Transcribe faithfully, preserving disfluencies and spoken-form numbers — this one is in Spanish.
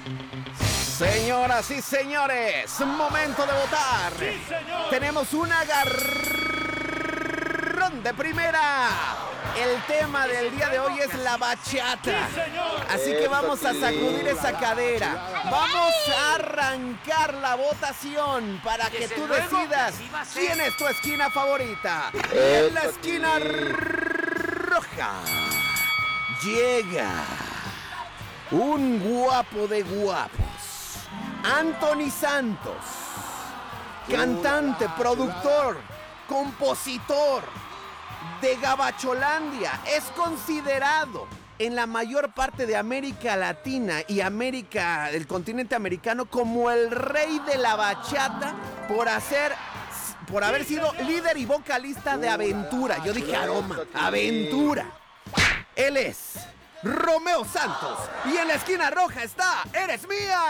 Señoras y señores, momento de votar. ¡Sí, señor! Tenemos un agarrón de primera. El tema del día de hoy es la bachata. ¡Sí, señor! Así que vamos a sacudir esa cadera. Vamos a arrancar la votación para que tú decidas quién es tu esquina favorita. Y en la esquina roja llega un guapo de guapos, Anthony Santos, cantante, productor, compositor de Gabacholandia. Es considerado en la mayor parte de América Latina y América, el continente americano, como el rey de la bachata por hacer, por haber sido líder y vocalista de Aventura. Yo dije Aroma, Aventura. Él es Romeo Santos y en la esquina roja está Eres Mía.